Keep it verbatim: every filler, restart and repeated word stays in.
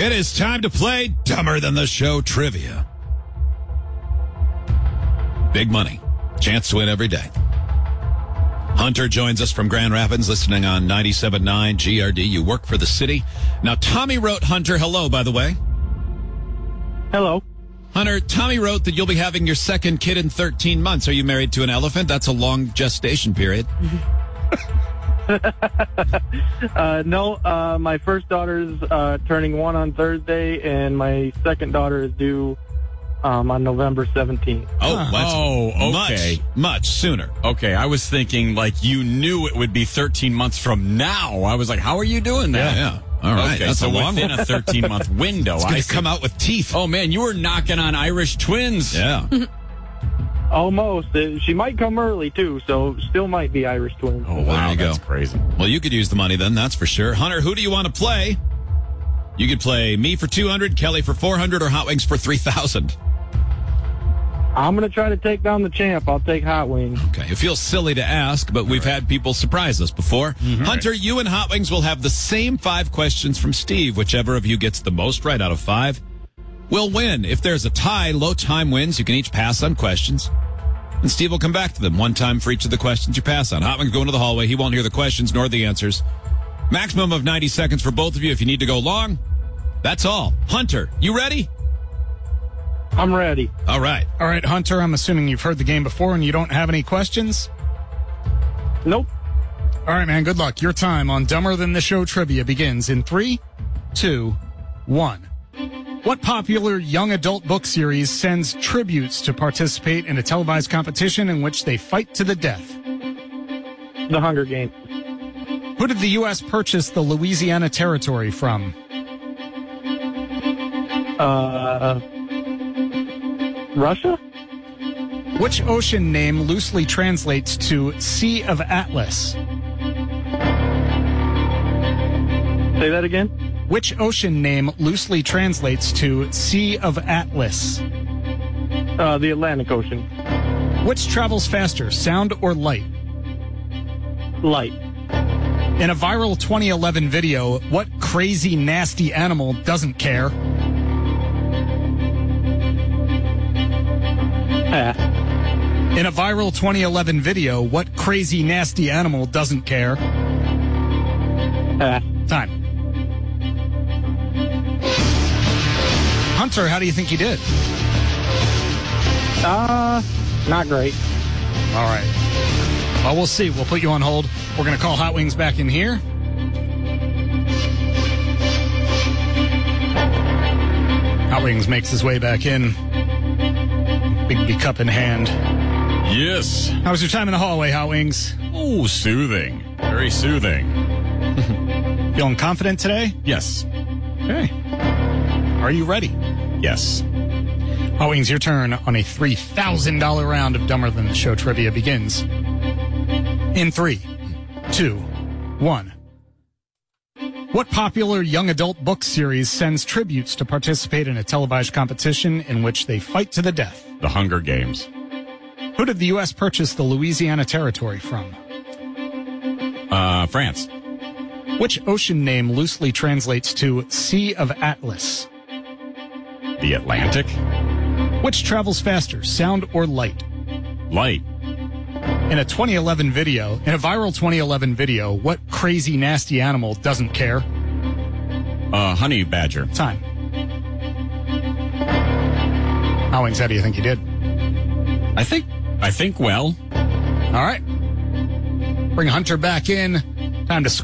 It is time to play Dumber Than the Show trivia. Big money. Chance to win every day. Hunter joins us from Grand Rapids, listening on ninety-seven point nine G R D. You work for the city. Now, Tommy wrote Hunter hello, by the way. Hello. Hunter, Tommy wrote that you'll be having your second kid in thirteen months. Are you married to an elephant? That's a long gestation period. uh, no, uh, my first daughter's uh, turning one on Thursday, and my second daughter is due um, on November seventeenth. Oh, that's oh, okay. Much, much sooner. Okay, I was thinking like you knew it would be thirteen months from now. I was like, how are you doing that? Yeah, yeah. All right, okay, that's so a long within one. a thirteen-month window. It's going I to come out with teeth. Oh, man, you were knocking on Irish twins. Yeah. Almost. Uh, she might come early, too, so still might be Irish twins. Oh, Well, wow, there you go. that's crazy. Well, you could use the money then, that's for sure. Hunter, who do you want to play? You could play me for two hundred, Kelly for four hundred, or Hot Wings for three thousand. I'm going to try to take down the champ. I'll take Hot Wings. Okay, it feels silly to ask, but we've had people surprise us before. Mm-hmm. Hunter, you and Hot Wings will have the same five questions from Steve. Whichever of you gets the most right out of five will win. If there's a tie, low time wins. You can each pass on questions, and Steve will come back to them. One time for each of the questions you pass on. Hot Wings go into the hallway. He won't hear the questions nor the answers. Maximum of ninety seconds for both of you. If you need to go long, that's all. Hunter, you ready? I'm ready. All right. All right, Hunter, I'm assuming you've heard the game before and you don't have any questions? Nope. All right, man, good luck. Your time on Dumber Than the Show trivia begins in three, two, one. What popular young adult book series sends tributes to participate in a televised competition in which they fight to the death? The Hunger Games. Who did the U S purchase the Louisiana Territory from? Uh, Russia? Which ocean name loosely translates to Sea of Atlas? Say that again? Which ocean name loosely translates to Sea of Atlas? Uh, the Atlantic Ocean. Which travels faster, sound or light? Light. In a viral twenty eleven video, what crazy, nasty animal doesn't care? Pass. In a viral twenty eleven video, what crazy, nasty animal doesn't care? Pass. Time. Hunter, how do you think you did? Uh, not great. All right. Well, we'll see. We'll put you on hold. We're going to call Hot Wings back in here. Hot Wings makes his way back in. Big cup in hand. Yes. How was your time in the hallway, Hot Wings? Oh, soothing. Very soothing. Feeling confident today? Yes. Okay. Are you ready? Yes. Hot Wings, your turn on a three thousand dollars round of Dumber Than the Show trivia begins in three, two, one. What popular young adult book series sends tributes to participate in a televised competition in which they fight to the death? The Hunger Games. Who did the U S purchase the Louisiana Territory from? Uh, France. Which ocean name loosely translates to Sea of Atlas? The Atlantic. Which travels faster, sound or light? Light. In a twenty eleven video, in a viral twenty eleven video, what crazy, nasty animal doesn't care? Uh, honey badger. Time. Hot Wings, how do you think you did? I think, I think well. All right. Bring Hunter back in. Time to